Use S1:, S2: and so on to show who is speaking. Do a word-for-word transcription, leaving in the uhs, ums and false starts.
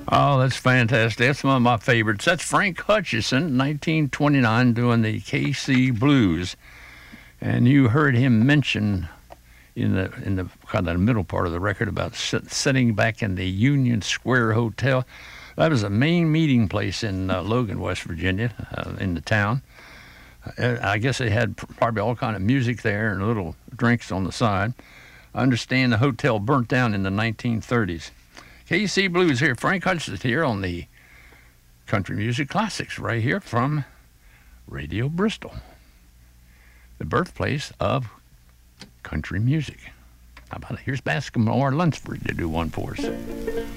S1: Oh, that's fantastic. That's one of my favorites. That's Frank Hutchison, nineteen twenty-nine, doing the K C Blues. And you heard him mention in the in the kind of the middle part of the record about sit, sitting back in the Union Square Hotel. That was a main meeting place in uh, Logan, West Virginia, uh, in the town. Uh, I guess they had probably all kind of music there and little drinks on the side. I understand the hotel burnt down in the nineteen thirties. K C Blues here. Frank Hutchison here on the Country Music Classics right here from Radio Bristol, the birthplace of country music. How about it? Here's Bascom or Lunsford to do one for us.